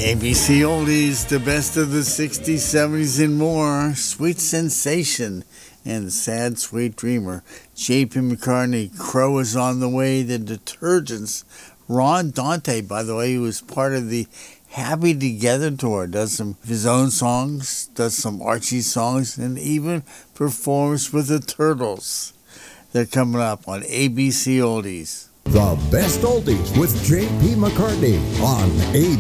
ABC Oldies, the best of the 60s, 70s, and more. Sweet Sensation and Sad Sweet Dreamer. J.P. McCartney, Crow is on the Way, The Detergents. Ron Dante, by the way, who was part of the Happy Together tour, does some of his own songs, does some Archie songs, and even performs with the Turtles. They're coming up on ABC Oldies. The best oldies with J.P. McCartney on ABC.